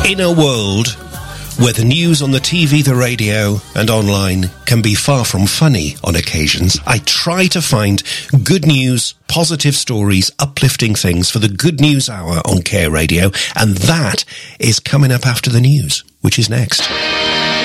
In a world where the news on the TV, the radio and online can be far from funny on occasions, I try to find good news, positive stories, uplifting things for the Good News Hour on Care Radio, and that is coming up after the news, which is next.